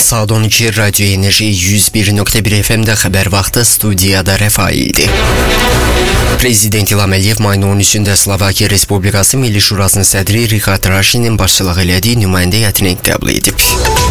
Saat 12 Radyo Enerji 101.1 FM'de haber vaxtı studiyada Rəfai idi. Prezident İlham Əliyev mayın 13-də Slovakiya Respublikası Milli Şurasının sədri Richard Raşinin başçılıq elədiyi nümayəndə heyətini qəbul edib.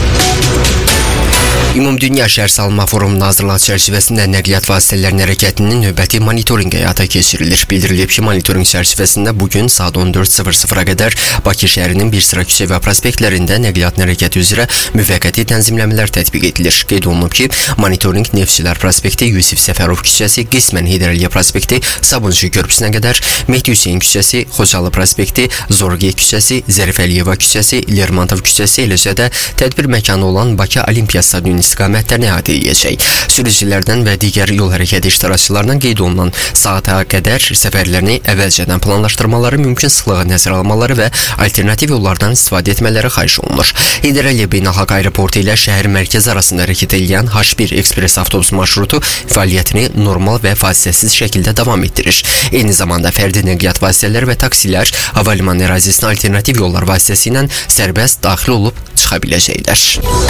Ümumdünya Şəhər Salma Forumunun hazırlığı çərçivəsində nəqliyyat vasitələrinin hərəkətinin növbəti monitorinq həyata keçirilir. Bildirilib ki, monitorinq çərçivəsində bugün saat 14:00-a qədər Bakı şəhərinin bir sıra küçə və prospektlərində nəqliyyat hərəkəti üzrə müvəqqəti tənzimləmələr tətbiq edilir. Qeyd olunub ki, monitorinq Neftçilər prospekti, Yusif Səfərov küçəsi, qismən Heydər Əliyev prospekti, Sabunçu körpüsünə qədər, Mehdi Hüseyn küçəsi, Xocalı prospekti, Zorge küçəsi, Zərif Əliyeva küçəsi, Lermontov küçəsi, eləcə də tədbir məkanı olan Bakı Olimpiya Stadionu istiqamətlərini əhatə edəcək. Sürücülərdən və digər yol hərəkəti iştirakçılarından qeyd olunan saata qədər səfərlərini əvvəlcədən planlaşdırmaları, mümkün sıxlığı nəzərə almaları və alternativ yollardan istifadə etmələri xahiş olunur. Heydər Əliyev Beynəlxalq Aeroportu ilə şəhər mərkəzi arasında hərəkət edən H1 ekspres avtobus marşrutu fəaliyyətini normal və fasiləsiz şəkildə davam etdirir. Eyni zamanda fərdi nəqliyyat vasitələri və taksilər havalimanı ərazisinə alternativ yollar vasitəsilə sərbəst daxil olub çıxa biləcəklər.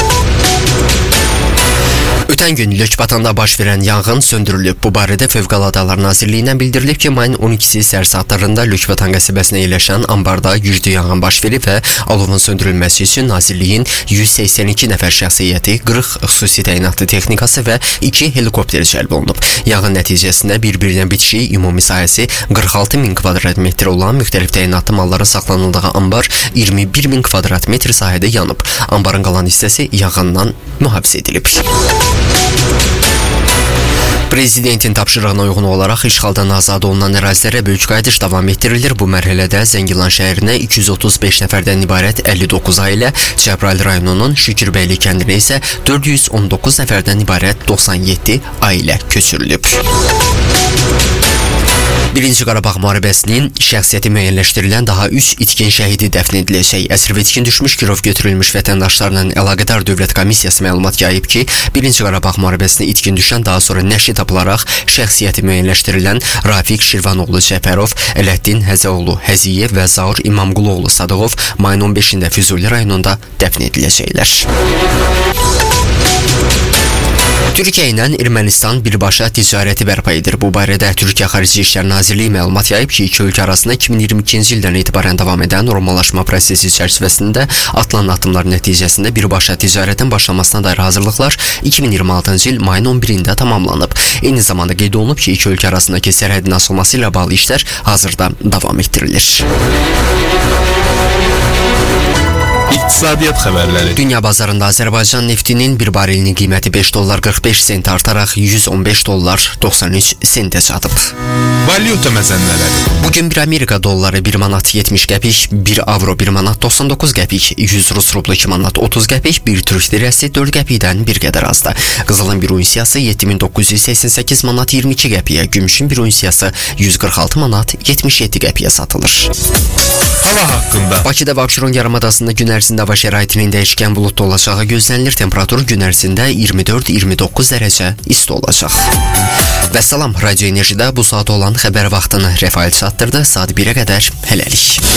Ötən gün Lökbatanda baş verən yanğın söndürülüb. Bu barədə Fövqəladə Hallar Nazirliyindən bildirilib ki, mayın 12-si səhər saatlarında Lökbatan qəsəbəsində yerləşən ambarda güclü yanğın baş verib və alovun söndürülməsi üçün Nazirliyin 182 nəfər şəxsi heyəti, 40 xüsusi təyinatlı texnikası və 2 helikopter cəlb olunub. Yanğın nəticəsində bir-birinə bitişik ümumi sahəsi 46 min kvadrat metr olan müxtəlif təyinatlı malların saxlanıldığı ambar 21 min kvadrat metr sahədə yanıb. Ambarın qalan hissəsi yanğından mühafizə edilib. Prezidentin tapşırığına uyğun olaraq işğaldan azad olunan ərazilərə böyük qayıdış davam etdirilir. Bu mərhələdə Zəngilan şəhərinə 235 nəfərdən ibarət 59 ailə, Cəbrayıl rayonunun Şükürbəyli kəndinə isə 419 nəfərdən ibarət 97 ailə köçürülüb. 1-ci Qarabağ müharibəsinin şəxsiyyəti müəyyənləşdirilən daha 3 itkin şəhidi dəfn ediləcək. Əsir və itkin düşmüş, girov götürülmüş vətəndaşlarla əlaqədar dövlət komissiyası məlumat yayıb ki, 1-ci Qarabağ müharibəsində itkin düşən, daha sonra nəşi tapılaraq şəxsiyyəti müəyyənləşdirilən Rafiq Şirvanoğlu Cəfərov, Ələddin Həzəoğlu Həziyev və Zaur İmamquluoğlu Sadıqov mayın 15-də Füzuli rayonunda dəfn ediləcəklər. Türkiyə ilə Ermənistan birbaşa ticarəti bərpa edir. Bu barədə Türkiyə Xarici İşlər Nazirliyi məlumat yayıb ki, iki ölkə arasında 2022-ci ildən etibarən davam edən normallaşma prosesi çərçivəsində atılan addımlar nəticəsində birbaşa ticarətin başlamasına dair hazırlıqlar 2026-cı il mayın 11-də tamamlanıb. Eyni zamanda qeyd olunub ki, iki ölkə arasındakı sərhədin açılması ilə bağlı işlər hazırda davam etdirilir. İqtisadiyyat xəbərləri. Dünya bazarında Azərbaycan neftinin bir barilinin qiyməti $5.45 artaraq $115.93 çatıb. Valyuta məzənləri. Bugün 1 Amerika dolları 1 manat 70 qəpik, 1 avro 1 manat 99 qəpik, 100 Rus rublu 2 manat 30 qəpik, 1 Türk lirəsi 4 qəpikdən bir qədər azda. Qızılın bir unsiyası 7988 manat 22 qəpiyə, gümüşün bir unsiyası 146 manat 77 qəpiyə satılır. Hava haqqında. Bakıda və Abşeron yarımadasında gün ərzində hava şəraitinin dəyişkən buludlu olacağı gözlənilir. Temperatur gün ərzində 24-29 dərəcə isti olacaq. Və salam, Radio Enerjidə bu saat olan xəbər vaxtını Rəfai çatdırdı. Saat 1-ə qədər hələlik.